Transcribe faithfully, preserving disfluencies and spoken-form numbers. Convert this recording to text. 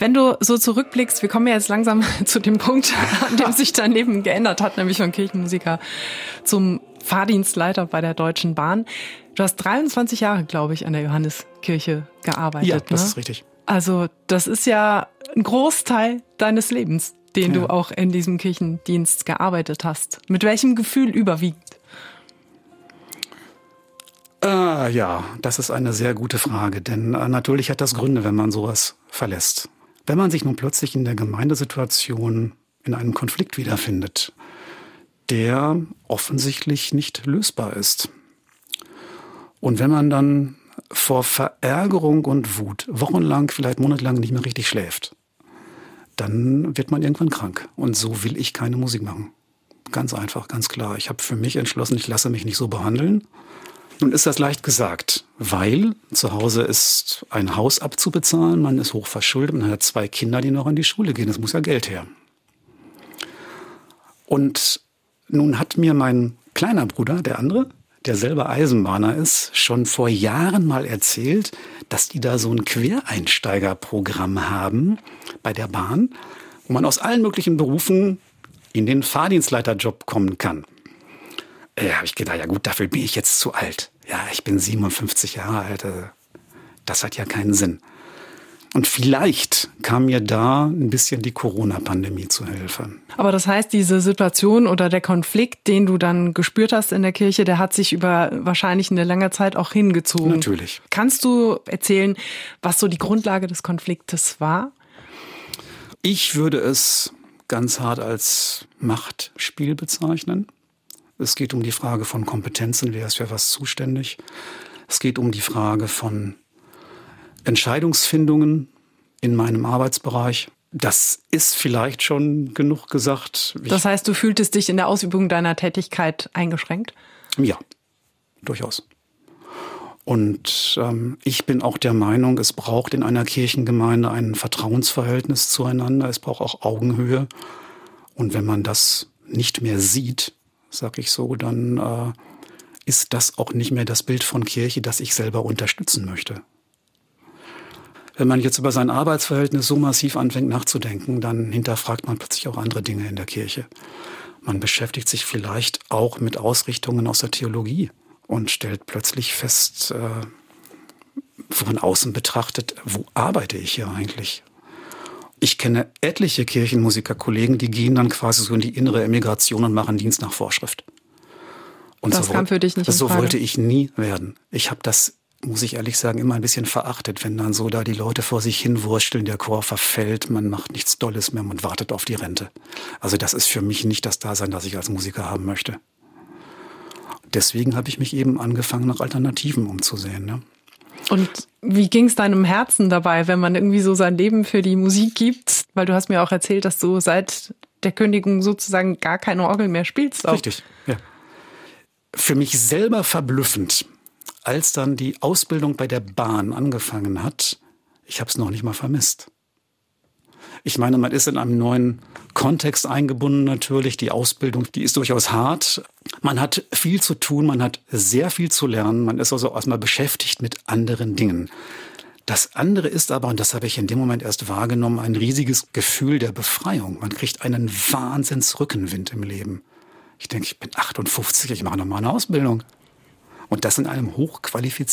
Wenn du so zurückblickst, wir kommen ja jetzt langsam zu dem Punkt, an dem sich dein Leben geändert hat, nämlich von Kirchenmusiker zum Fahrdienstleiter bei der Deutschen Bahn. Du hast dreiundzwanzig Jahre, glaube ich, an der Johanneskirche gearbeitet. Ja, das ne? ist richtig. Also das ist ja ein Großteil deines Lebens, den ja. du auch in diesem Kirchendienst gearbeitet hast. Mit welchem Gefühl überwiegt? Äh, ja, das ist eine sehr gute Frage, denn äh, natürlich hat das Gründe, wenn man sowas verlässt. Wenn man sich nun plötzlich in der Gemeindesituation in einem Konflikt wiederfindet, der offensichtlich nicht lösbar ist. Und wenn man dann vor Verärgerung und Wut wochenlang, vielleicht monatelang nicht mehr richtig schläft, dann wird man irgendwann krank. Und so will ich keine Musik machen. Ganz einfach, ganz klar. Ich habe für mich entschlossen, ich lasse mich nicht so behandeln. Nun ist das leicht gesagt, weil zu Hause ist ein Haus abzubezahlen, man ist hoch verschuldet, man hat zwei Kinder, die noch in die Schule gehen. Es muss ja Geld her. Und nun hat mir mein kleiner Bruder, der andere, der selber Eisenbahner ist, schon vor Jahren mal erzählt, dass die da so ein Quereinsteigerprogramm haben bei der Bahn, wo man aus allen möglichen Berufen in den Fahrdienstleiterjob kommen kann. Ja, habe ich gedacht, ja gut, dafür bin ich jetzt zu alt. Ja, ich bin siebenundfünfzig Jahre alt. Das hat ja keinen Sinn. Und vielleicht kam mir da ein bisschen die Corona-Pandemie zu Hilfe. Aber das heißt, diese Situation oder der Konflikt, den du dann gespürt hast in der Kirche, der hat sich über wahrscheinlich eine lange Zeit auch hingezogen. Natürlich. Kannst du erzählen, was so die Grundlage des Konfliktes war? Ich würde es ganz hart als Machtspiel bezeichnen. Es geht um die Frage von Kompetenzen, wer ist für was zuständig. Es geht um die Frage von Entscheidungsfindungen in meinem Arbeitsbereich. Das ist vielleicht schon genug gesagt. Das heißt, du fühltest dich in der Ausübung deiner Tätigkeit eingeschränkt? Ja, durchaus. Und ähm, ich bin auch der Meinung, es braucht in einer Kirchengemeinde ein Vertrauensverhältnis zueinander. Es braucht auch Augenhöhe. Und wenn man das nicht mehr sieht, sag ich so, dann äh, ist das auch nicht mehr das Bild von Kirche, das ich selber unterstützen möchte. Wenn man jetzt über sein Arbeitsverhältnis so massiv anfängt nachzudenken, dann hinterfragt man plötzlich auch andere Dinge in der Kirche. Man beschäftigt sich vielleicht auch mit Ausrichtungen aus der Theologie und stellt plötzlich fest, äh, von außen betrachtet, wo arbeite ich hier eigentlich? Ich kenne etliche Kirchenmusikerkollegen, die gehen dann quasi so in die innere Emigration und machen Dienst nach Vorschrift. Und das so kam für dich nicht in So Frage. wollte ich nie werden. Ich habe das, muss ich ehrlich sagen, immer ein bisschen verachtet, wenn dann so da die Leute vor sich hinwursteln, der Chor verfällt, man macht nichts Dolles mehr, man wartet auf die Rente. Also das ist für mich nicht das Dasein, das ich als Musiker haben möchte. Deswegen habe ich mich eben angefangen, nach Alternativen umzusehen, ne? Und wie ging es deinem Herzen dabei, wenn man irgendwie so sein Leben für die Musik gibt? Weil du hast mir auch erzählt, dass du seit der Kündigung sozusagen gar keine Orgel mehr spielst. Auch. Richtig, ja. Für mich selber verblüffend, als dann die Ausbildung bei der Bahn angefangen hat, ich habe es noch nicht mal vermisst. Ich meine, man ist in einem neuen Kontext eingebunden natürlich. Die Ausbildung, die ist durchaus hart. Man hat viel zu tun, man hat sehr viel zu lernen. Man ist also erstmal beschäftigt mit anderen Dingen. Das andere ist aber, und das habe ich in dem Moment erst wahrgenommen, ein riesiges Gefühl der Befreiung. Man kriegt einen Wahnsinnsrückenwind im Leben. Ich denke, ich bin achtundfünfzig, ich mache noch mal eine Ausbildung. Und das in einem hochqualifizierten